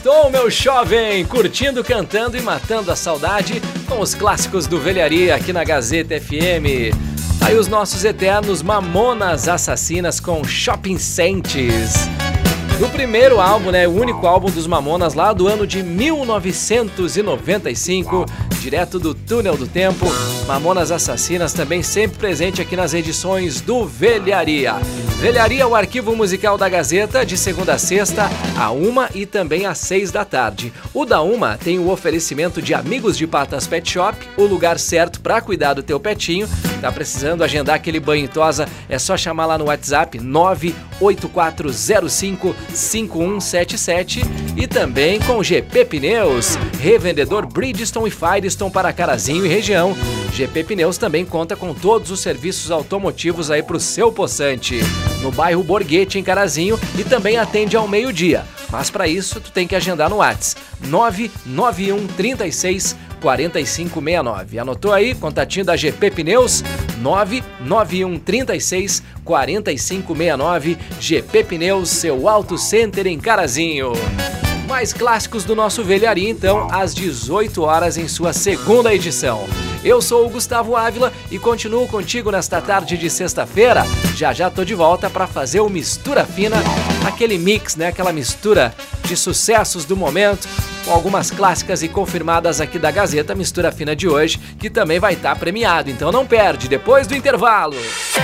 Tom, meu jovem, curtindo, cantando e matando a saudade com os clássicos do Velharia aqui na Gazeta FM. Aí os nossos eternos Mamonas Assassinas com Shopping Saints. Do primeiro álbum, né, o único álbum dos Mamonas lá do ano de 1995, direto do Túnel do Tempo. Mamonas Assassinas também sempre presente aqui nas edições do Velharia. Velharia, o arquivo musical da Gazeta, de segunda a sexta, a 1 e também às 6 da tarde. O da 1 tem o oferecimento de Amigos de Patas Pet Shop, o lugar certo para cuidar do teu petinho. Tá precisando agendar aquele banho e tosa? É só chamar lá no WhatsApp 984055177 e também com GP Pneus, revendedor Bridgestone e Firestone para Carazinho e região. GP Pneus também conta com todos os serviços automotivos aí para o seu poçante. No bairro Borghetti, em Carazinho, e também atende ao meio-dia. Mas para isso, tu tem que agendar no WhatsApp 991 36 4569. Anotou aí? Contatinho da GP Pneus 991 36 4569. GP Pneus, seu Auto Center em Carazinho. Mais clássicos do nosso Velharia, então, às 18 horas em sua segunda edição. Eu sou o Gustavo Ávila e continuo contigo nesta tarde de sexta-feira. Já tô de volta para fazer o Mistura Fina, aquele mix, né? Aquela mistura de sucessos do momento, com algumas clássicas e confirmadas aqui da Gazeta. Mistura Fina de hoje, que também vai estar premiado. Então não perde, depois do intervalo.